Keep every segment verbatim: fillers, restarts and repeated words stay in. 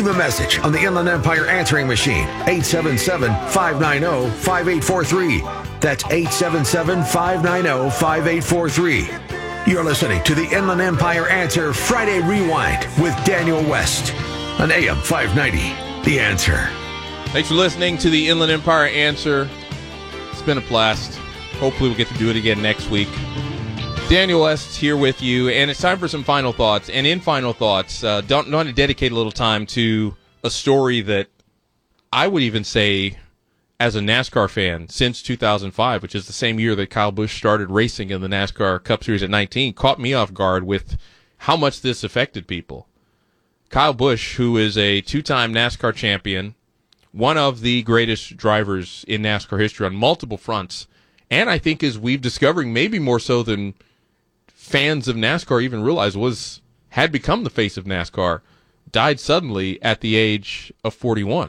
Leave a message on the Inland Empire answering machine, eight seven seven, five nine zero, five eight four three. That's eight seven seven, five nine zero, five eight four three. You're listening to the Inland Empire Answer Friday Rewind with Daniel West on A M five ninety. The Answer. Thanks for listening to the Inland Empire Answer. It's been a blast. Hopefully we'll get to do it again next week. Daniel West here with you, and it's time for some final thoughts. And in final thoughts, uh, don't want to dedicate a little time to a story that I would even say, as a NASCAR fan, since two thousand five, which is the same year that Kyle Busch started racing in the NASCAR Cup Series at nineteen, caught me off guard with how much this affected people. Kyle Busch, who is a two-time NASCAR champion, one of the greatest drivers in NASCAR history on multiple fronts, and I think, as we've discovering, maybe more so than fans of NASCAR even realized, was had become the face of NASCAR, died suddenly at the age of forty-one.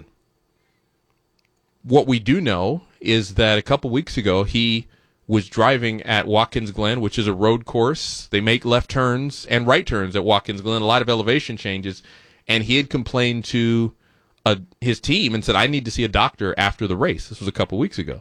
What we do know is that a couple weeks ago, he was driving at Watkins Glen, which is a road course. They make left turns and right turns at Watkins Glen, a lot of elevation changes, and he had complained to uh, his team and said, I need to see a doctor after the race. This was a couple weeks ago.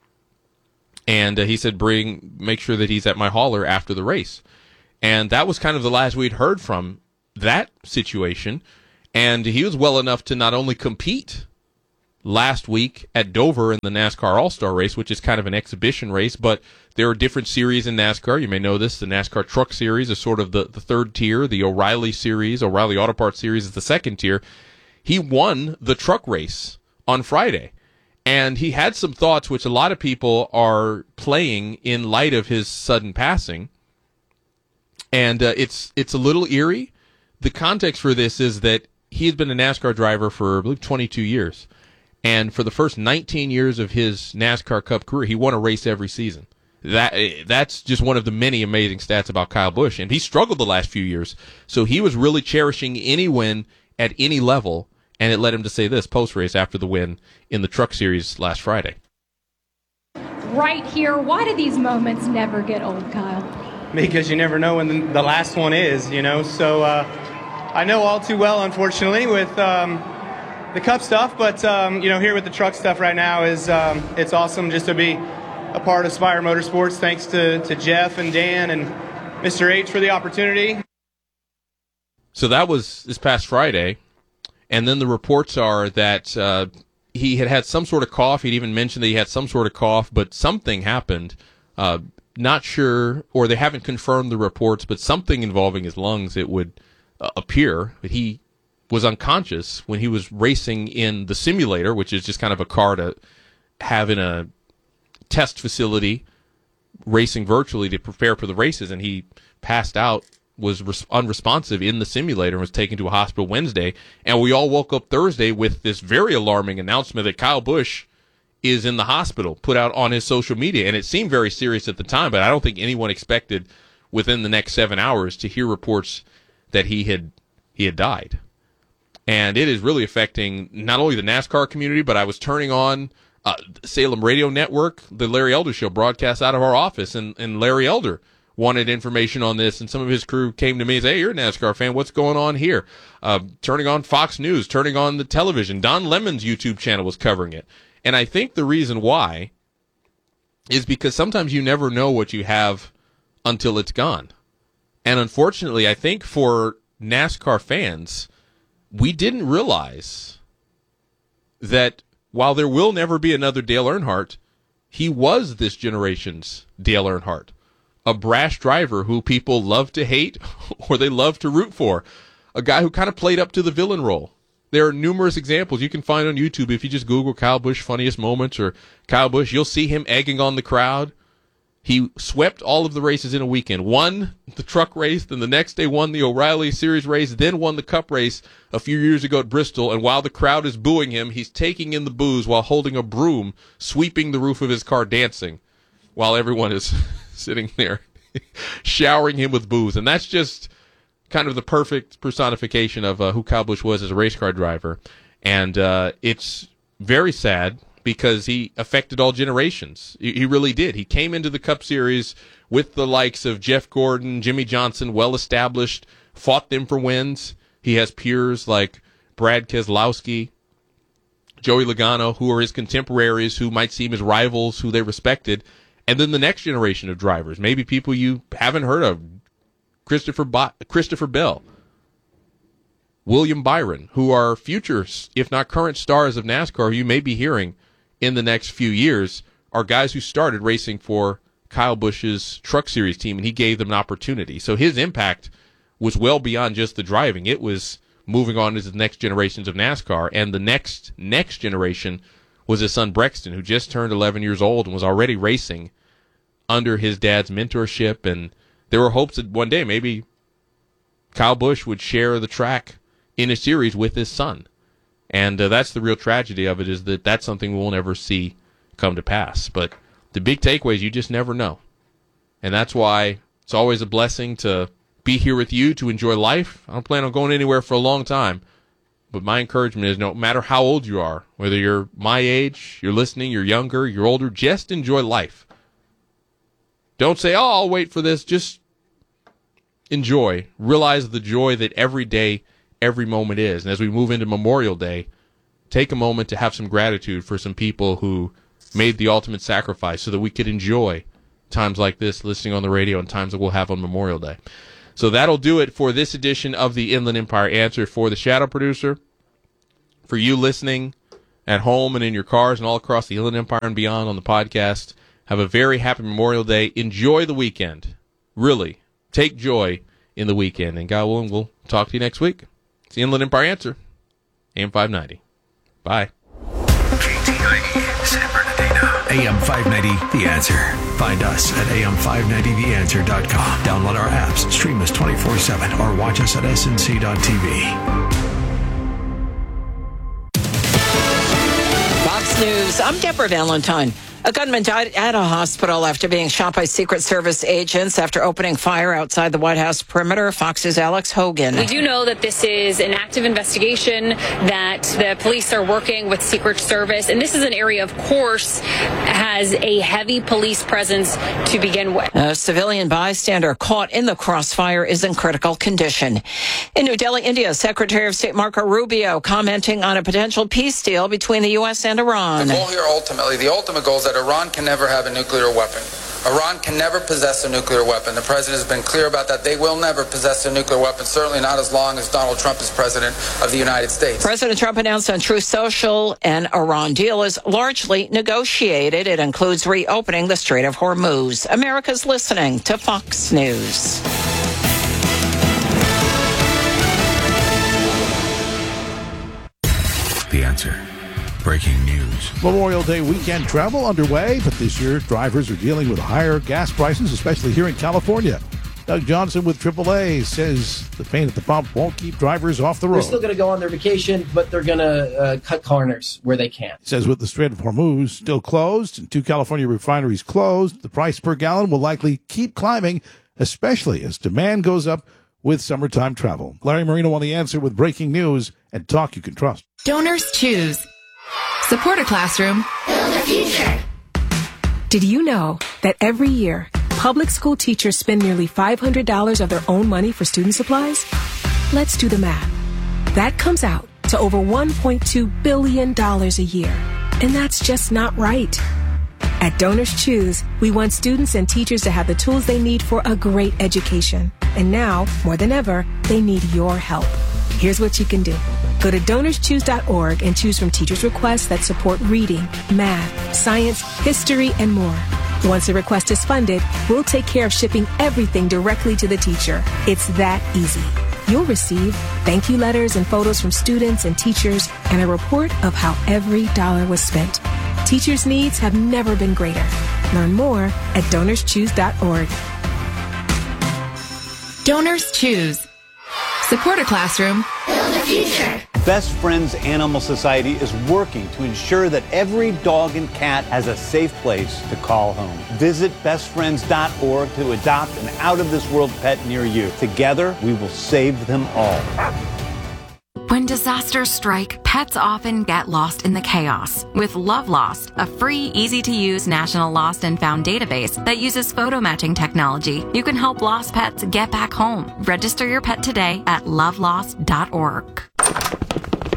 And uh, he said, bring, make sure that he's at my hauler after the race. And that was kind of the last we'd heard from that situation. And he was well enough to not only compete last week at Dover in the NASCAR All-Star Race, which is kind of an exhibition race, but there are different series in NASCAR. You may know this. The NASCAR Truck Series is sort of the, the third tier. The O'Reilly Series, O'Reilly Auto Parts Series is the second tier. He won the truck race on Friday. And he had some thoughts which a lot of people are playing in light of his sudden passing. And uh, it's it's a little eerie. The context for this is that he has been a NASCAR driver for, I believe, twenty-two years. And for the first nineteen years of his NASCAR Cup career, he won a race every season. That That's just one of the many amazing stats about Kyle Busch. And he struggled the last few years. So he was really cherishing any win at any level. And it led him to say this post-race after the win in the Truck Series last Friday. Right here, why do these moments never get old, Kyle? Because you never know when the, the last one is, you know. So uh, I know all too well, unfortunately, with um, the Cup stuff. But, um, you know, here with the truck stuff right now is um, it's awesome just to be a part of Spire Motorsports. Thanks to, to Jeff and Dan and Mister H for the opportunity. So that was this past Friday. And then the reports are that uh, he had had some sort of cough. He'd even mentioned that he had some sort of cough, but something happened. Uh, not sure, or they haven't confirmed the reports, but something involving his lungs, it would uh, appear. But he was unconscious when he was racing in the simulator, which is just kind of a car to have in a test facility, racing virtually to prepare for the races, and he passed out, was res- unresponsive in the simulator and was taken to a hospital Wednesday. And we all woke up Thursday with this very alarming announcement that Kyle Busch is in the hospital, put out on his social media. And it seemed very serious at the time, but I don't think anyone expected within the next seven hours to hear reports that he had he had died. And it is really affecting not only the NASCAR community, but I was turning on uh, Salem Radio Network, the Larry Elder Show broadcast out of our office, and, and Larry Elder wanted information on this, and some of his crew came to me and said, hey, you're a NASCAR fan, what's going on here? Uh, turning on Fox News, turning on the television. Don Lemon's YouTube channel was covering it. And I think the reason why is because sometimes you never know what you have until it's gone. And unfortunately, I think for NASCAR fans, we didn't realize that while there will never be another Dale Earnhardt, he was this generation's Dale Earnhardt. A brash driver who people love to hate or they love to root for. A guy who kind of played up to the villain role. There are numerous examples you can find on YouTube. If you just Google Kyle Busch funniest moments or Kyle Busch, you'll see him egging on the crowd. He swept all of the races in a weekend. Won the truck race, then the next day won the O'Reilly Series race, then won the Cup race a few years ago at Bristol. And while the crowd is booing him, he's taking in the boos while holding a broom, sweeping the roof of his car, dancing, while everyone is sitting there showering him with booze. And that's just kind of the perfect personification of uh, who Kyle Busch was as a race car driver. And uh, it's very sad because he affected all generations. He, he really did. He came into the Cup Series with the likes of Jeff Gordon, Jimmy Johnson, well-established, fought them for wins. He has peers like Brad Keselowski, Joey Logano, who are his contemporaries, who might seem as rivals, who they respected, and then the next generation of drivers, maybe people you haven't heard of, Christopher Bo- Christopher Bell, William Byron, who are future, if not current stars of NASCAR, you may be hearing in the next few years, are guys who started racing for Kyle Busch's Truck Series team, and he gave them an opportunity. So his impact was well beyond just the driving. It was moving on to the next generations of NASCAR, and the next next generation was his son Brexton, who just turned eleven years old and was already racing under his dad's mentorship, and there were hopes that one day maybe Kyle Busch would share the track in a series with his son. And uh, that's the real tragedy of it, is that that's something we'll never see come to pass. But the big takeaway is you just never know. And that's why it's always a blessing to be here with you, to enjoy life. I don't plan on going anywhere for a long time. But my encouragement is, no matter how old you are, whether you're my age, you're listening, you're younger, you're older, just enjoy life. Don't say, oh, I'll wait for this. Just enjoy. Realize the joy that every day, every moment is. And as we move into Memorial Day, take a moment to have some gratitude for some people who made the ultimate sacrifice so that we could enjoy times like this, listening on the radio, and times that we'll have on Memorial Day. So that'll do it for this edition of the Inland Empire Answer. For the Shadow Producer, for you listening at home and in your cars and all across the Inland Empire and beyond on the podcast, have a very happy Memorial Day. Enjoy the weekend. Really, take joy in the weekend. And God willing, we'll talk to you next week. It's the Inland Empire Answer, A M five ninety. Bye. K T I E, San Bernardino. A M five ninety, The Answer. Find us at A M five ninety the answer dot com. Download our apps, stream us twenty-four seven, or watch us at S N C dot T V. Fox News, I'm Deborah Valentine. A gunman died at a hospital after being shot by Secret Service agents after opening fire outside the White House perimeter. Fox's Alex Hogan. We do know that this is an active investigation, that the police are working with Secret Service, and this is an area, of course, has a heavy police presence to begin with. A civilian bystander caught in the crossfire is in critical condition. In New Delhi, India, Secretary of State Marco Rubio commenting on a potential peace deal between the U S and Iran. The goal here, ultimately, the ultimate goal is that Iran can never have a nuclear weapon. Iran can never possess a nuclear weapon. The president has been clear about that. They will never possess a nuclear weapon, certainly not as long as Donald Trump is president of the United States. President Trump announced on Truth Social an Iran deal is largely negotiated. It includes reopening the Strait of Hormuz. America's listening to Fox News. The Answer. Breaking news. Memorial Day weekend travel underway, but this year drivers are dealing with higher gas prices, especially here in California. Doug Johnson with triple A says the pain at the pump won't keep drivers off the road. They're still going to go on their vacation, but they're going to uh, cut corners where they can. He says with the Strait of Hormuz still closed and two California refineries closed, the price per gallon will likely keep climbing, especially as demand goes up with summertime travel. Larry Marino on The Answer with breaking news and talk you can trust. Donors choose. Support a classroom. Build a future. Did you know that every year, public school teachers spend nearly five hundred dollars of their own money for student supplies? Let's do the math. That comes out to over one point two billion dollars a year. And that's just not right. At Donors Choose, we want students and teachers to have the tools they need for a great education. And now, more than ever, they need your help. Here's what you can do. Go to donors choose dot org and choose from teachers' requests that support reading, math, science, history, and more. Once a request is funded, we'll take care of shipping everything directly to the teacher. It's that easy. You'll receive thank you letters and photos from students and teachers and a report of how every dollar was spent. Teachers' needs have never been greater. Learn more at donors choose dot org. Donors Choose. Support a classroom. Build a future. Best Friends Animal Society is working to ensure that every dog and cat has a safe place to call home. Visit best friends dot org to adopt an out-of-this-world pet near you. Together, we will save them all. When disasters strike, pets often get lost in the chaos. With Love Lost, a free, easy-to-use national lost and found database that uses photo matching technology, you can help lost pets get back home. Register your pet today at love lost dot org.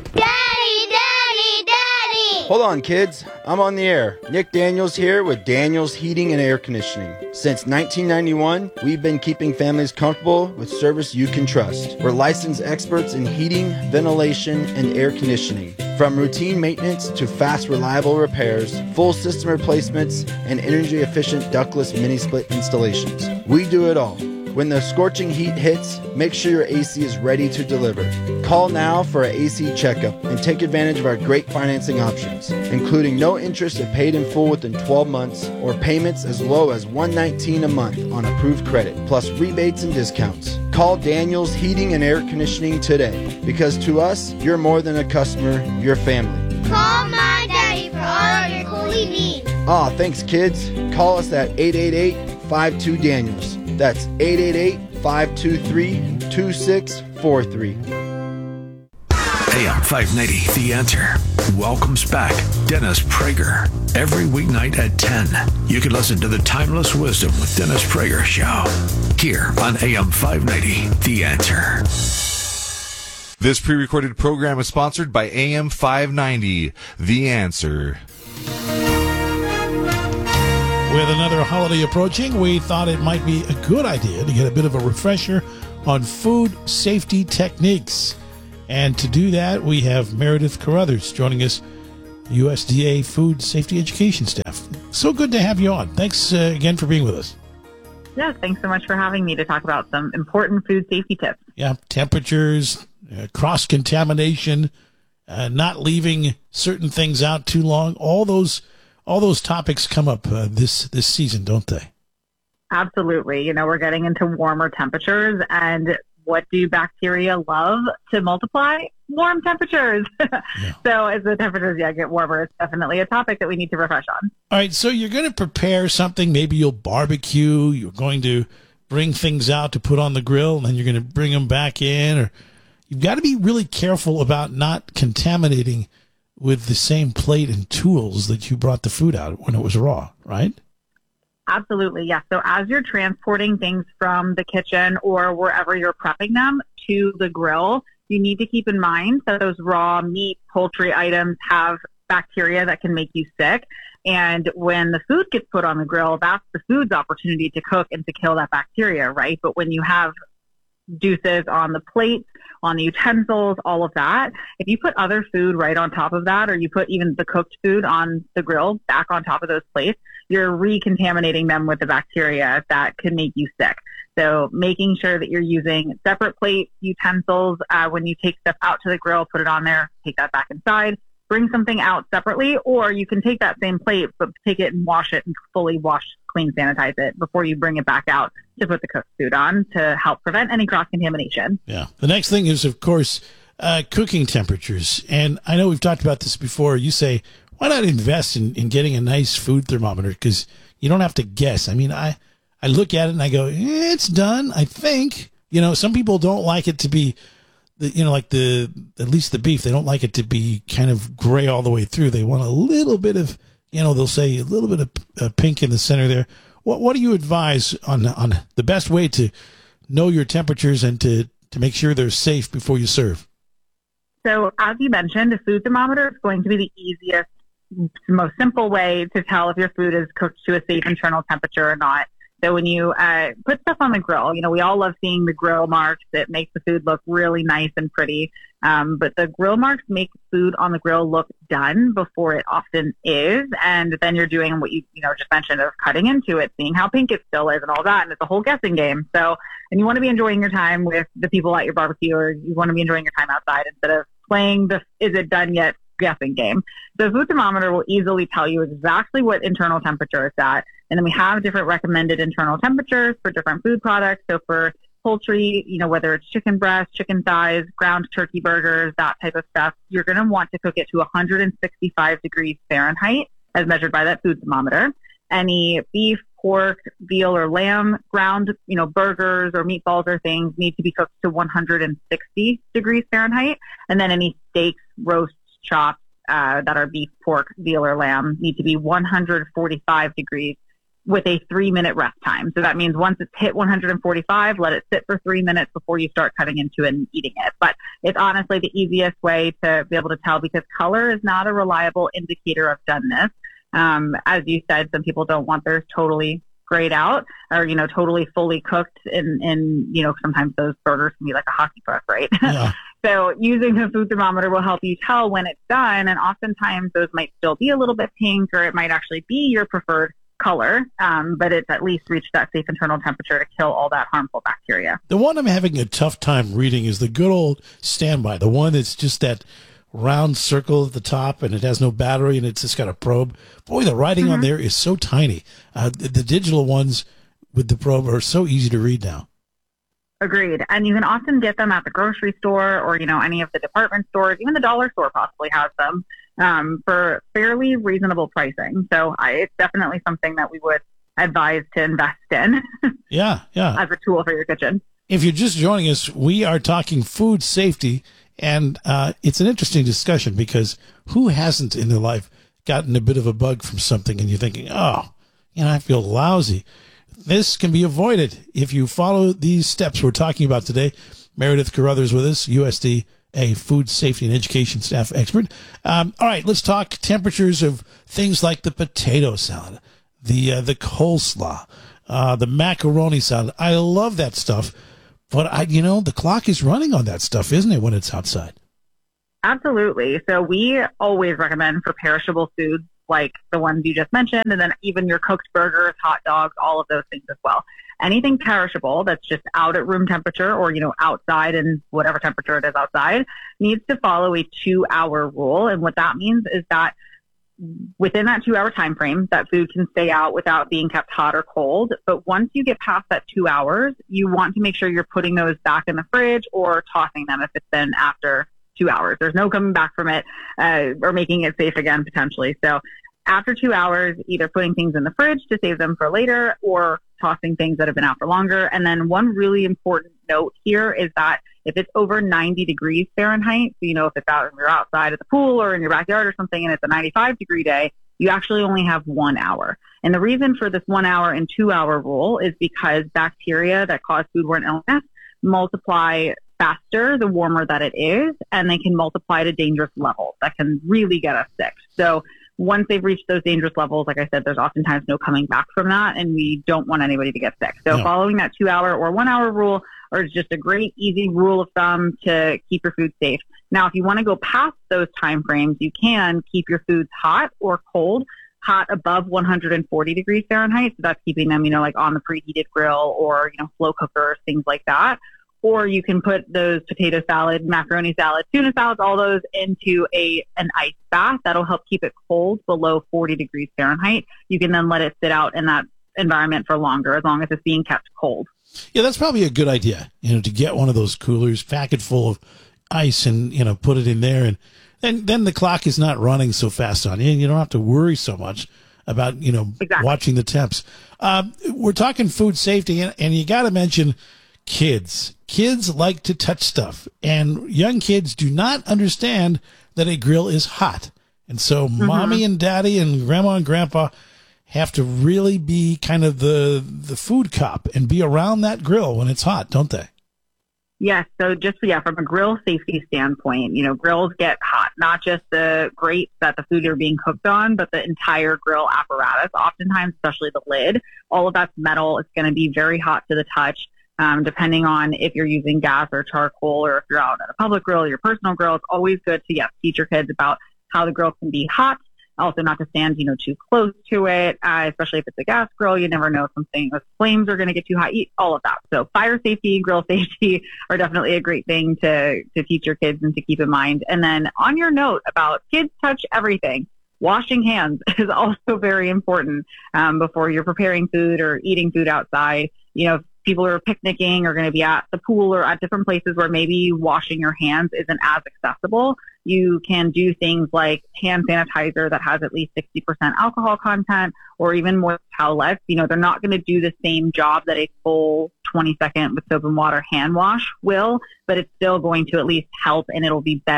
Hold on, kids. I'm on the air. Nick Daniels here with Daniels Heating and Air Conditioning. Since nineteen ninety-one, we've been keeping families comfortable with service you can trust. We're licensed experts in heating, ventilation, and air conditioning. From routine maintenance to fast, reliable repairs, full system replacements, and energy-efficient ductless mini-split installations. We do it all. When the scorching heat hits, make sure your A C is ready to deliver. Call now for an A C checkup and take advantage of our great financing options, including no interest if paid in full within twelve months or payments as low as one hundred nineteen dollars a month on approved credit, plus rebates and discounts. Call Daniels Heating and Air Conditioning today, because to us, you're more than a customer, you're family. Call my daddy for all your cooling needs. Aw, thanks kids. Call us at eight eight eight, five two, Daniels. That's eight eight eight, five two three, two six four three. A M five ninety, The Answer. Welcomes back Dennis Prager. Every weeknight at ten, you can listen to the Timeless Wisdom with Dennis Prager show. Here on A M five ninety, The Answer. This pre-recorded program is sponsored by A M five ninety, The Answer. With another holiday approaching, we thought it might be a good idea to get a bit of a refresher on food safety techniques. And to do that, we have Meredith Carruthers joining us, U S D A Food Safety Education staff. So good to have you on. Thanks uh, again for being with us. Yeah, thanks so much for having me to talk about some important food safety tips. Yeah, temperatures, uh, cross-contamination, uh, not leaving certain things out too long, all those All those topics come up uh, this this season, don't they? Absolutely. You know, we're getting into warmer temperatures, and what do bacteria love to multiply? Warm temperatures. Yeah. So as the temperatures yeah, get warmer, it's definitely a topic that we need to refresh on. All right, so you're going to prepare something. Maybe you'll barbecue. You're going to bring things out to put on the grill, and then you're going to bring them back in. Or you've got to be really careful about not contaminating with the same plate and tools that you brought the food out when it was raw, right? Absolutely, yes. So as you're transporting things from the kitchen or wherever you're prepping them to the grill, you need to keep in mind that those raw meat, poultry items have bacteria that can make you sick. And when the food gets put on the grill, that's the food's opportunity to cook and to kill that bacteria, right? But when you have juices on the plate, on the utensils, all of that, if you put other food right on top of that, or you put even the cooked food on the grill back on top of those plates, you're recontaminating them with the bacteria that can make you sick. So making sure that you're using separate plate utensils uh, when you take stuff out to the grill, put it on there, take that back inside, bring something out separately, or you can take that same plate, but take it and wash it and fully wash, clean, sanitize it before you bring it back out to put the cooked food on to help prevent any cross-contamination. Yeah. The next thing is, of course, uh, cooking temperatures. And I know we've talked about this before. You say, why not invest in, in getting a nice food thermometer? Because you don't have to guess. I mean, I, I look at it and I go, eh, it's done, I think. You know, some people don't like it to be, the, you know, like the, at least the beef, they don't like it to be kind of gray all the way through. They want a little bit of, you know, they'll say a little bit of uh, pink in the center there. What what do you advise on on the best way to know your temperatures and to, to make sure they're safe before you serve? So as you mentioned, a food thermometer is going to be the easiest, most simple way to tell if your food is cooked to a safe internal temperature or not. So when you uh, put stuff on the grill, you know, we all love seeing the grill marks. It makes the food look really nice and pretty. Um, but the grill marks make food on the grill look done before it often is. And then you're doing what you, you know, just mentioned of cutting into it, seeing how pink it still is and all that. And it's a whole guessing game. So, and you want to be enjoying your time with the people at your barbecue, or you want to be enjoying your time outside instead of playing the is it done yet guessing game. The food thermometer will easily tell you exactly what internal temperature it's at. And then we have different recommended internal temperatures for different food products. So for poultry, you know, whether it's chicken breast, chicken thighs, ground turkey burgers, that type of stuff, you're going to want to cook it to one hundred sixty-five degrees Fahrenheit as measured by that food thermometer. Any beef, pork, veal, or lamb ground, you know, burgers or meatballs or things need to be cooked to one hundred sixty degrees Fahrenheit. And then any steaks, roasts, chops uh, that are beef, pork, veal, or lamb need to be one hundred forty-five degrees with a three minute rest time. So that means once it's hit one hundred forty-five, let it sit for three minutes before you start cutting into it and eating it. But it's honestly the easiest way to be able to tell, because color is not a reliable indicator of doneness. Um, as you said, some people don't want theirs totally grayed out or, you know, totally fully cooked. And, and you know, sometimes those burgers can be like a hockey puck, right? Yeah. So using the food thermometer will help you tell when it's done. And oftentimes those might still be a little bit pink, or it might actually be your preferred color, um, but it's at least reached that safe internal temperature to kill all that harmful bacteria. The one I'm having a tough time reading is the good old standby, the one that's just that round circle at the top and it has no battery and it's just got a probe. Boy, the writing mm-hmm. on there is so tiny. Uh, the, the digital ones with the probe are so easy to read now. Agreed. And you can often get them at the grocery store or, you know, any of the department stores. Even the dollar store possibly has them um, for fairly reasonable pricing. So I, it's definitely something that we would advise to invest in. Yeah, yeah. As a tool for your kitchen. If you're just joining us, we are talking food safety, and uh, it's an interesting discussion because who hasn't in their life gotten a bit of a bug from something and you're thinking, oh, you know, I feel lousy. This can be avoided if you follow these steps we're talking about today. Meredith Carruthers with us, U S D A food safety and education staff expert. Um, all right, let's talk temperatures of things like the potato salad, the uh, the coleslaw, uh, the macaroni salad. I love that stuff, but I, you know, the clock is running on that stuff, isn't it, when it's outside? Absolutely. So we always recommend for perishable foods like the ones you just mentioned, and then even your cooked burgers, hot dogs, all of those things as well. Anything perishable that's just out at room temperature or, you know, outside in whatever temperature it is outside needs to follow a two-hour rule. And what that means is that within that two-hour time frame, that food can stay out without being kept hot or cold. But once you get past that two hours, you want to make sure you're putting those back in the fridge or tossing them if it's been after two hours. There's no coming back from it uh, or making it safe again, potentially. So after two hours, either putting things in the fridge to save them for later or tossing things that have been out for longer. And then one really important note here is that if it's over ninety degrees Fahrenheit, so, you know, if it's out, if you're outside at the pool or in your backyard or something and it's a ninety-five degree day, you actually only have one hour. And the reason for this one hour and two hour rule is because bacteria that cause foodborne illness multiply faster the warmer that it is, and they can multiply to dangerous levels that can really get us sick. So once they've reached those dangerous levels, like I said, there's oftentimes no coming back from that, and we don't want anybody to get sick. So no. Following that two hour or one hour rule is just a great, easy rule of thumb to keep your food safe. Now, if you want to go past those time frames, you can keep your foods hot or cold, hot above one hundred forty degrees Fahrenheit. So that's keeping them, you know, like on the preheated grill or, you know, slow cookers, things like that. Or you can put those potato salad, macaroni salad, tuna salads, all those into a an ice bath. That'll help keep it cold below forty degrees Fahrenheit. You can then let it sit out in that environment for longer as long as it's being kept cold. Yeah, that's probably a good idea, you know, to get one of those coolers, pack it full of ice and, you know, put it in there. And then, then the clock is not running so fast on you. And you don't have to worry so much about, you know, exactly. watching the temps. Um, we're talking food safety, and, and you got to mention kids. Kids like to touch stuff, and young kids do not understand that a grill is hot. And so mm-hmm. mommy and daddy and grandma and grandpa have to really be kind of the the food cop and be around that grill when it's hot, don't they? Yes. So just, yeah, from a grill safety standpoint, you know, grills get hot, not just the grates that the food are being cooked on, but the entire grill apparatus, oftentimes, especially the lid. All of that's metal. It's going to be very hot to the touch. Um, depending on if you're using gas or charcoal, or if you're out at a public grill, your personal grill, it's always good to, yes, teach your kids about how the grill can be hot. Also not to stand, you know, too close to it, uh, especially if it's a gas grill. You never know if something, the flames are going to get too hot, all of that. So fire safety, grill safety are definitely a great thing to, to teach your kids and to keep in mind. And then on your note about kids touch everything, washing hands is also very important um, before you're preparing food or eating food outside. You know, people who are picnicking are going to be at the pool or at different places where maybe washing your hands isn't as accessible. You can do things like hand sanitizer that has at least sixty percent alcohol content, or even moist towelettes. You know, they're not going to do the same job that a full twenty second with soap and water hand wash will, but it's still going to at least help, and it'll be better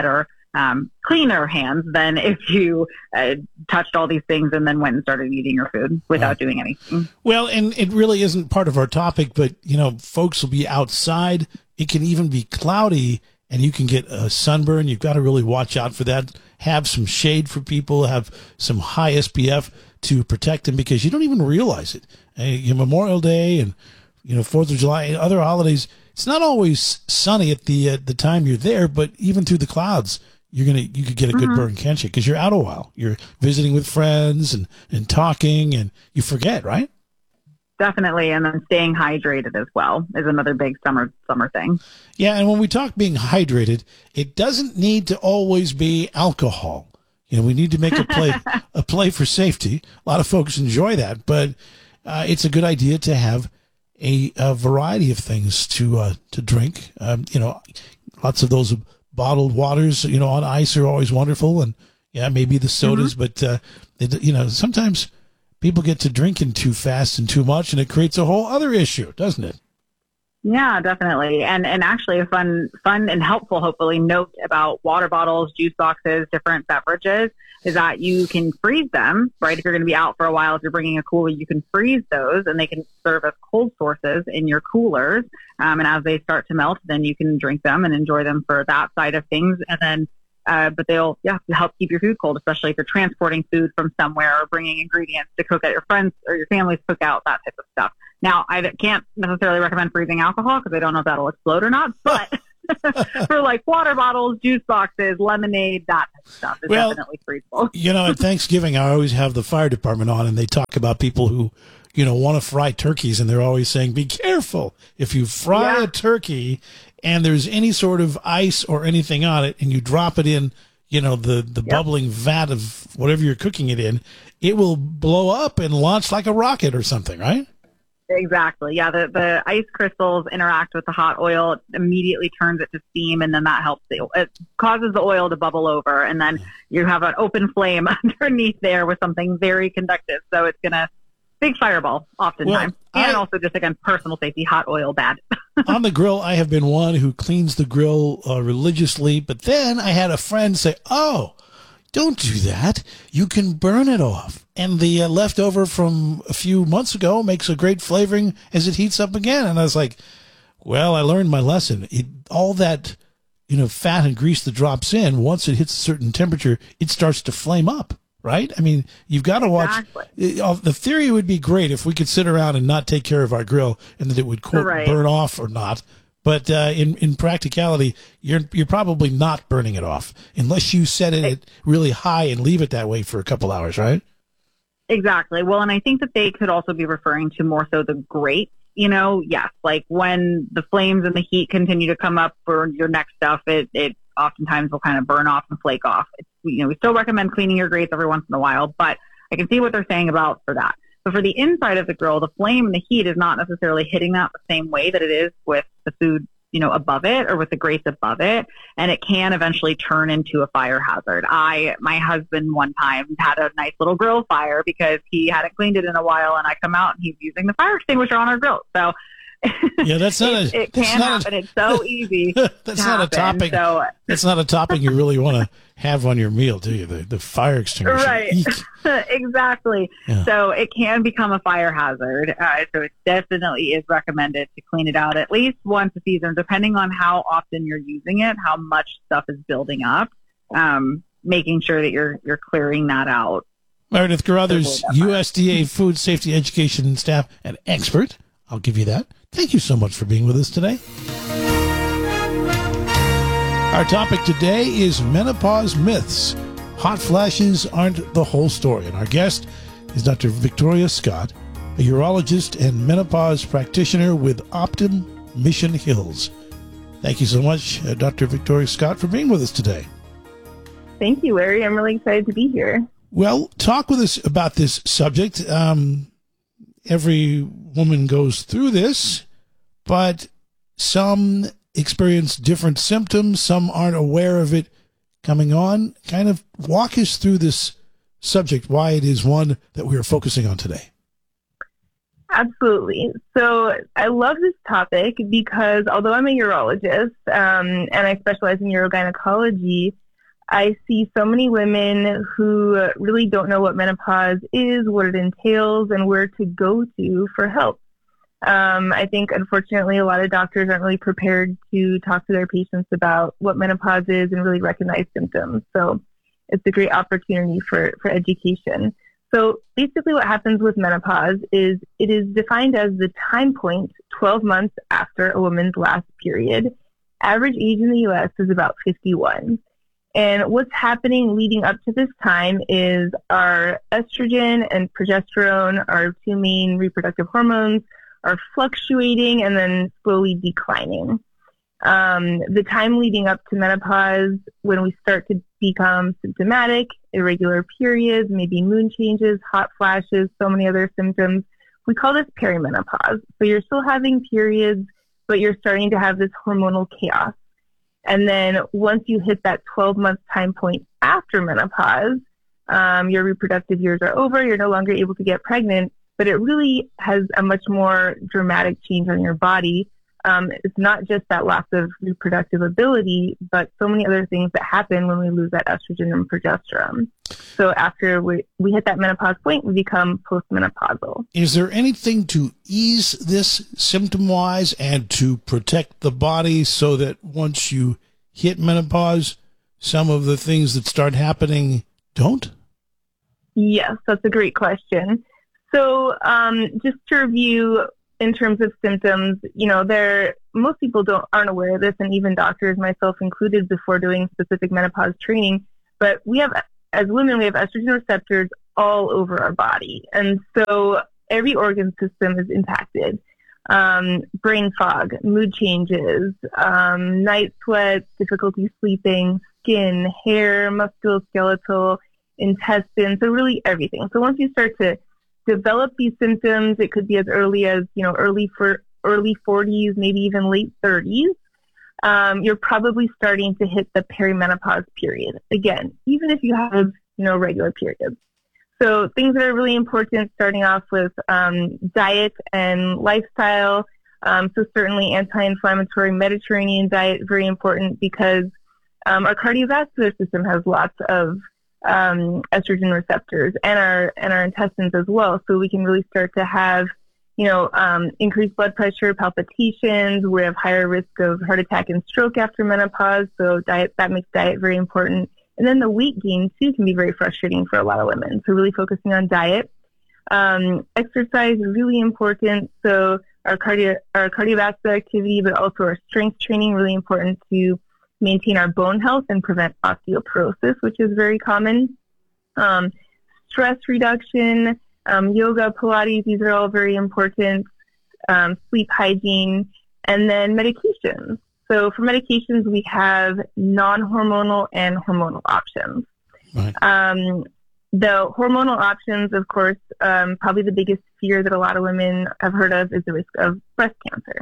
um, cleaner hands than if you uh, touched all these things and then went and started eating your food without uh, doing anything. Well, and it really isn't part of our topic, but, you know, folks will be outside. It can even be cloudy, and you can get a sunburn. You've got to really watch out for that. Have some shade for people, have some high S P F to protect them, because you don't even realize it. Uh, your Memorial Day and, you know, Fourth of July and other holidays, it's not always sunny at the uh, the time you're there, but even through the clouds, you're gonna you could get a good mm-hmm. burn, can't you? Because you're out a while. You're visiting with friends and, and talking, and you forget, right? Definitely, and then staying hydrated as well is another big summer summer thing. Yeah, and when we talk being hydrated, it doesn't need to always be alcohol. You know, we need to make a play a play for safety. A lot of folks enjoy that, but uh, it's a good idea to have a, a variety of things to uh, to drink. Um, you know, lots of those bottled waters, you know, on ice are always wonderful, and yeah, maybe the sodas, mm-hmm. but uh, it, you know, sometimes people get to drinking too fast and too much, and it creates a whole other issue, doesn't it? Yeah, definitely. And and actually a fun fun and helpful, hopefully, note about water bottles, juice boxes, different beverages is that you can freeze them, right? If you're going to be out for a while, if you're bringing a cooler, you can freeze those, and they can serve as cold sources in your coolers. Um, and as they start to melt, then you can drink them and enjoy them for that side of things. And then Uh, but they'll, yeah, help keep your food cold, especially if you're transporting food from somewhere or bringing ingredients to cook at your friends or your family's cookout, that type of stuff. Now, I can't necessarily recommend freezing alcohol because I don't know if that'll explode or not, but for like water bottles, juice boxes, lemonade, that type of stuff is well, definitely freezable. You know, at Thanksgiving, I always have the fire department on, and they talk about people who, you know, want to fry turkeys, and they're always saying, be careful. If you fry yeah. a turkey and there's any sort of ice or anything on it, and you drop it in, you know, the, the yep. bubbling vat of whatever you're cooking it in, it will blow up and launch like a rocket or something, right? Exactly. Yeah, the, the ice crystals interact with the hot oil, it immediately turns it to steam, and then that helps. The, it causes the oil to bubble over, and then you have an open flame underneath there with something very conductive. So it's going to big fireball oftentimes. Well, and I, also just, again, personal safety, hot oil, bad. On the grill, I have been one who cleans the grill uh, religiously, but then I had a friend say, oh, don't do that. You can burn it off. And the uh, leftover from a few months ago makes a great flavoring as it heats up again. And I was like, well, I learned my lesson. It, all that, you know, fat and grease that drops in, once it hits a certain temperature, it starts to flame up. Right? I mean, you've got to watch. Exactly. The theory would be great if we could sit around and not take care of our grill and that it would, quote, right. burn off or not. But uh, in, in practicality, you're you're probably not burning it off unless you set it at really high and leave it that way for a couple hours, right? Exactly. Well, and I think that they could also be referring to more so the grate. You know, yes, like when the flames and the heat continue to come up for your next stuff, it, it oftentimes will kind of burn off and flake off. It's, you know, we still recommend cleaning your grates every once in a while, but I can see what they're saying about for that. But for the inside of the grill, the flame and the heat is not necessarily hitting that the same way that it is with the food, you know, above it or with the grates above it. And it can eventually turn into a fire hazard. I, my husband one time had a nice little grill fire because he hadn't cleaned it in a while, and I come out and he's using the fire extinguisher on our grill. So yeah, that's not it, a, it can happen. A, it's so easy. That's not happen, a topic. So. That's not a topic you really want to have on your meal, do you? The, the fire extinguisher. Right. Exactly. Yeah. So it can become a fire hazard. Uh, so it definitely is recommended to clean it out at least once a season, depending on how often you're using it, how much stuff is building up. Um, making sure that you're you're clearing that out. Meredith Carruthers, U S D A food safety education staff and expert. I'll give you that. Thank you so much for being with us today. Our topic today is menopause myths. Hot flashes aren't the whole story. And our guest is Doctor Victoria Scott, a urologist and menopause practitioner with Optum Mission Hills. Thank you so much, uh, Doctor Victoria Scott, for being with us today. Thank you, Larry. I'm really excited to be here. Well, talk with us about this subject. Um, every woman goes through this, but some experience different symptoms. Some aren't aware of it coming on. Kind of walk us through this subject, why it is one that we are focusing on today. Absolutely. So I love this topic because although I'm a urologist um, and I specialize in urogynecology, I see so many women who really don't know what menopause is, what it entails, and where to go to for help. Um, I think, unfortunately, a lot of doctors aren't really prepared to talk to their patients about what menopause is and really recognize symptoms. So it's a great opportunity for, for education. So basically what happens with menopause is it is defined as the time point twelve months after a woman's last period. Average age in the U S is about fifty-one. And what's happening leading up to this time is our estrogen and progesterone, our two main reproductive hormones, are fluctuating and then slowly declining. Um, the time leading up to menopause, when we start to become symptomatic, irregular periods, maybe mood changes, hot flashes, so many other symptoms, we call this perimenopause. So you're still having periods, but you're starting to have this hormonal chaos. And then once you hit that twelve-month time point after menopause, um, your reproductive years are over, you're no longer able to get pregnant, but it really has a much more dramatic change on your body. Um, it's not just that loss of reproductive ability, but so many other things that happen when we lose that estrogen and progesterone. So after we, we hit that menopause point, we become postmenopausal. Is there anything to ease this symptom-wise and to protect the body so that once you hit menopause, some of the things that start happening don't? Yes, that's a great question. So um, just to review, in terms of symptoms, you know, there most people don't aren't aware of this, and even doctors, myself included, before doing specific menopause training. But we have, as women, we have estrogen receptors all over our body, and so every organ system is impacted. Um, brain fog, mood changes, um, night sweats, difficulty sleeping, skin, hair, musculoskeletal, intestines, so really everything. So once you start to develop these symptoms, it could be as early as, you know, early for early forties, maybe even late thirties. Um, you're probably starting to hit the perimenopause period again, even if you have, you know, regular periods. So things that are really important, starting off with um, diet and lifestyle. Um, so certainly anti-inflammatory Mediterranean diet, very important, because um, our cardiovascular system has lots of um, estrogen receptors, and our and our intestines as well. So we can really start to have, you know, um, increased blood pressure, palpitations. We have higher risk of heart attack and stroke after menopause. So diet, that makes diet very important. And then the weight gain too can be very frustrating for a lot of women. So really focusing on diet. Um, exercise is really important. So our cardio, our cardiovascular activity, but also our strength training, really important to maintain our bone health and prevent osteoporosis, which is very common. Um, stress reduction, um, yoga, Pilates, these are all very important. Um, sleep hygiene, and then medications. So for medications, we have non-hormonal and hormonal options. Right. Um, the hormonal options, of course, um, probably the biggest fear that a lot of women have heard of is the risk of breast cancer.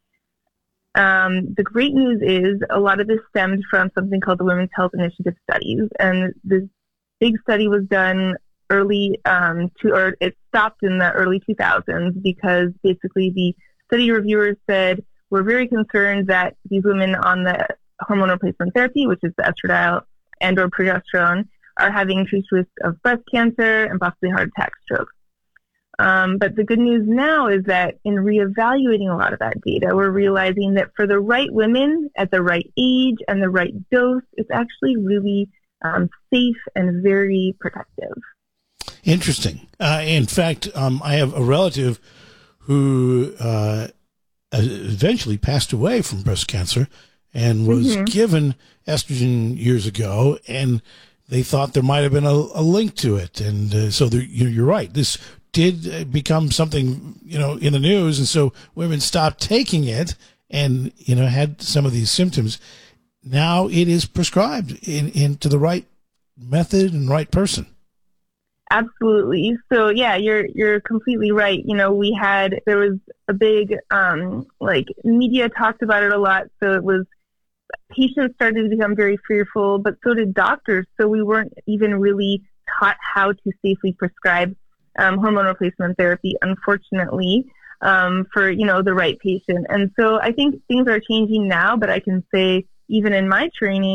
Um, the great news is a lot of this stemmed from something called the Women's Health Initiative studies, and this big study was done early um, to, or it stopped in the early two thousands because basically the study reviewers said, we're very concerned that these women on the hormone replacement therapy, which is the estradiol and or progesterone, are having increased risk of breast cancer and possibly heart attack, stroke. Um, but the good news now is that in reevaluating a lot of that data, we're realizing that for the right women at the right age and the right dose, it's actually really um, safe and very protective. Interesting. Uh, in fact, um, I have a relative who uh, eventually passed away from breast cancer and was mm-hmm. given estrogen years ago, and they thought there might have been a, a link to it. And uh, so there, you know, you're right. This did become something, you know, in the news, and so women stopped taking it and, you know, had some of these symptoms. Now it is prescribed in, into the right method and right person. Absolutely. So yeah, you're you're completely right. You know, we had there was a big um like media talked about it a lot, so it was patients started to become very fearful, but so did doctors. So we weren't even really taught how to safely prescribe um, hormone replacement therapy, unfortunately, um, for, you know, the right patient. And so I think things are changing now, but I can say even in my training,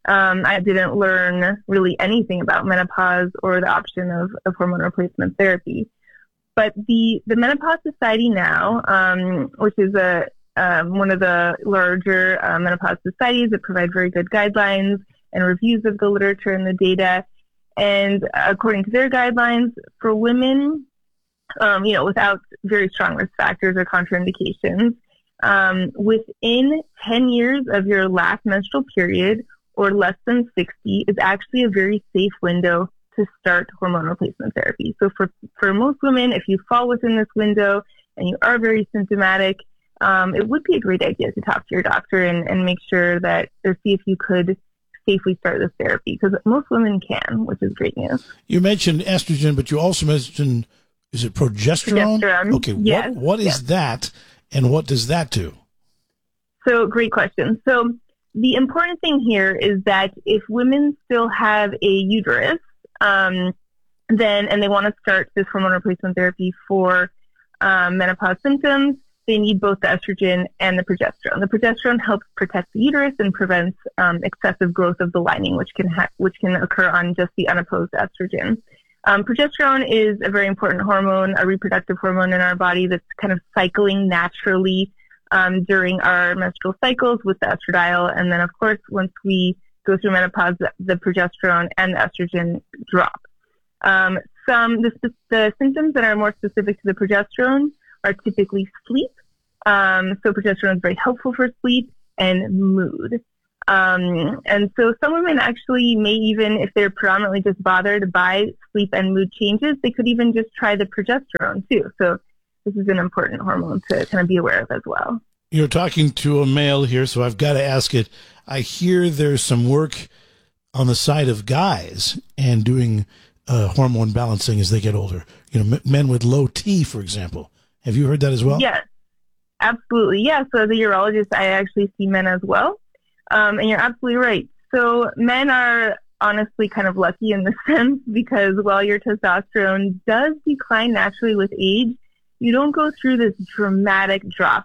Um, I didn't learn really anything about menopause or the option of, of hormone replacement therapy. But the, the Menopause Society now, um, which is a um, one of the larger uh, menopause societies that provide very good guidelines and reviews of the literature and the data. And according to their guidelines, for women, um, you know, without very strong risk factors or contraindications, um, within ten years of your last menstrual period or less than sixty is actually a very safe window to start hormone replacement therapy. So for, for most women, if you fall within this window and you are very symptomatic, um, it would be a great idea to talk to your doctor and, and make sure that, or see if you could safely start this therapy, because most women can, which is great news. You mentioned estrogen, but you also mentioned, is it progesterone? Progesterone. Okay, yes. what, what is yes. that, and what does that do? So, great question. So, the important thing here is that if women still have a uterus, um, then, and they want to start this hormone replacement therapy for um, menopause symptoms, they need both the estrogen and the progesterone. The progesterone helps protect the uterus and prevents um, excessive growth of the lining, which can ha- which can occur on just the unopposed estrogen. Um, progesterone is a very important hormone, a reproductive hormone in our body that's kind of cycling naturally um, during our menstrual cycles with the estradiol. And then, of course, once we go through menopause, the, the progesterone and the estrogen drop. Um, some the, the symptoms that are more specific to the progesterone are typically sleep. Um, so progesterone is very helpful for sleep and mood. Um, and so some women actually may even, if they're predominantly just bothered by sleep and mood changes, they could even just try the progesterone too. So this is an important hormone to kind of be aware of as well. You're talking to a male here, so I've got to ask it. I hear there's some work on the side of guys and doing uh, hormone balancing as they get older. You know, m- men with low T, for example. Have you heard that as well? Yes, absolutely. Yeah. So as a urologist, I actually see men as well. Um, and you're absolutely right. So men are honestly kind of lucky in this sense, because while your testosterone does decline naturally with age, you don't go through this dramatic drop